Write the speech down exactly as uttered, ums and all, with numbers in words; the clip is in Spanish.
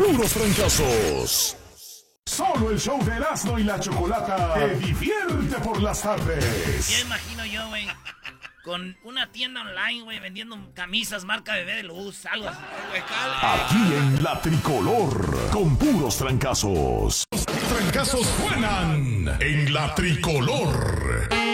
puros trancazos. Solo el show de Erasmo y la Chocolata te divierte por las tardes. Ya imagino yo, güey, con una tienda online, güey, vendiendo camisas marca Bebé de Luz, algo así. Aquí en La Tricolor, con puros trancazos. Trancazos suenan en La Tricolor.